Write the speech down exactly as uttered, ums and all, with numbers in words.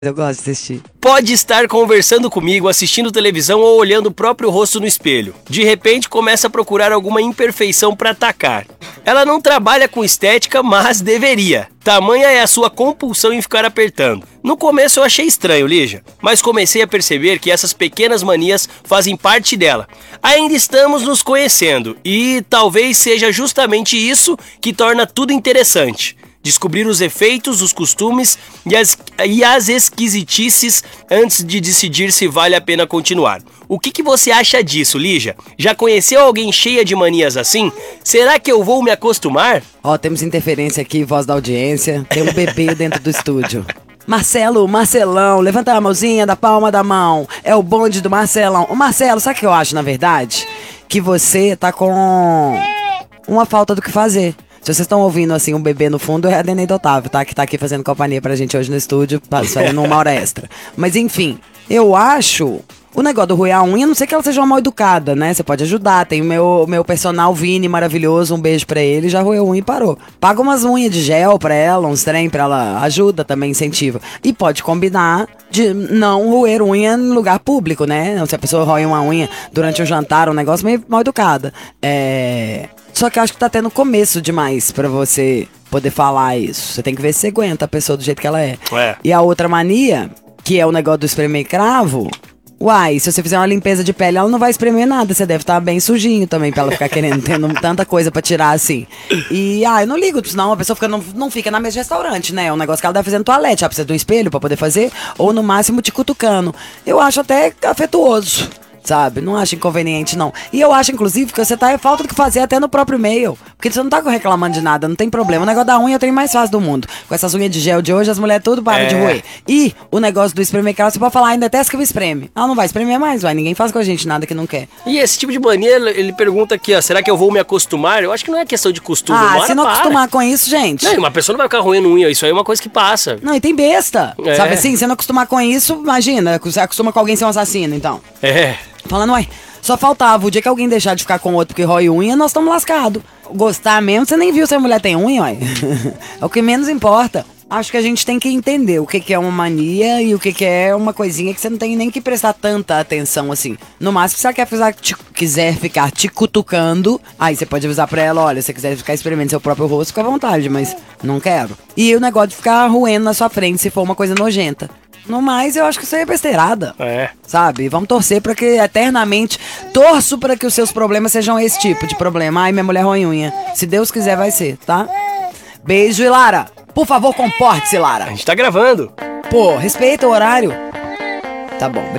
Eu gosto de assistir. Pode estar conversando comigo, assistindo televisão ou olhando o próprio rosto no espelho. De repente, começa a procurar alguma imperfeição para atacar. Ela não trabalha com estética, mas deveria. Tamanha é a sua compulsão em ficar apertando. No começo eu achei estranho, Lígia, mas comecei a perceber que essas pequenas manias fazem parte dela. Ainda estamos nos conhecendo e talvez seja justamente isso que torna tudo interessante. Descobrir os efeitos, os costumes e as, e as esquisitices antes de decidir se vale a pena continuar. O que, que você acha disso, Lígia? Já conheceu alguém cheia de manias assim? Será que eu vou me acostumar? Ó, temos interferência aqui, voz da audiência. Tem um bebê dentro do estúdio. Marcelo, Marcelão, levanta a mãozinha da palma da mão. É o bonde do Marcelão. Ô Marcelo, sabe o que eu acho, na verdade? Que você tá com uma falta do que fazer. Se vocês estão ouvindo, assim, um bebê no fundo, é a Deneida Otávio, tá? Que tá aqui fazendo companhia pra gente hoje no estúdio, fazendo uma hora extra. Mas, enfim, eu acho... O negócio do roer a unha, a não sei que ela seja uma mal educada, né? Você pode ajudar. Tem o meu, meu personal Vini, maravilhoso, um beijo pra ele, já roeu unha e parou. Paga umas unhas de gel pra ela, uns trem pra ela, ajuda também, incentiva. E pode combinar de não roer unha em lugar público, né? Se a pessoa roe uma unha durante o jantar, um negócio meio mal educada. É... Só que eu acho que tá tendo começo demais pra você poder falar isso. Você tem que ver se você aguenta a pessoa do jeito que ela é. É. E a outra mania, que é o negócio do espremer cravo... Uai, se você fizer uma limpeza de pele, ela não vai espremer nada. Você deve estar bem sujinho também, pra ela ficar querendo, tendo tanta coisa pra tirar assim. E, ah, eu não ligo, senão a pessoa fica, não, não fica na mesa de restaurante, né? É um negócio que ela deve fazer no toalete. Ela precisa de um espelho pra poder fazer, ou no máximo te cutucando. Eu acho até afetuoso, sabe? Não acho inconveniente, não. E eu acho, inclusive, que você tá em falta do que fazer até no próprio e-mail. Porque você não tá reclamando de nada, não tem problema. O negócio da unha eu tenho mais fácil do mundo. Com essas unhas de gel de hoje, as mulheres tudo param É. de roer. E o negócio do espremer cravo, você pode falar, ainda até que eu espreme. Ela não vai espremer mais, vai. Ninguém faz com a gente nada que não quer. E esse tipo de mania, ele ele pergunta aqui, ó, será que eu vou me acostumar? Eu acho que não é questão de costume. uma Ah, hora se não para. acostumar com isso, gente. Não, uma pessoa não vai ficar roendo unha, isso aí é uma coisa que passa. Não, e tem besta. É. Sabe assim? Se não acostumar com isso, imagina, você acostuma com alguém ser um assassino, então. É. Falando, ué, só faltava. O dia que alguém deixar de ficar com o outro porque rói unha, nós estamos lascados. Gostar mesmo, você nem viu se a mulher tem unha, ué. É o que menos importa. Acho que a gente tem que entender o que, que é uma mania e o que, que é uma coisinha que você não tem nem que prestar tanta atenção assim. No máximo, se ela quer ficar, te, quiser ficar te cutucando, aí você pode avisar pra ela, olha, se você quiser ficar experimentando seu próprio rosto, fica à vontade, mas não quero. E o negócio de ficar roendo na sua frente se for uma coisa nojenta. No mais, eu acho que isso aí é besteirada. É. Sabe? Vamos torcer pra que eternamente... Torço pra que os seus problemas sejam esse tipo de problema. Ai, minha mulher rói unha. Se Deus quiser, vai ser, tá? Beijo, e Lara. Por favor, comporte-se, Lara. A gente tá gravando. Pô, respeita o horário. Tá bom, obrigado.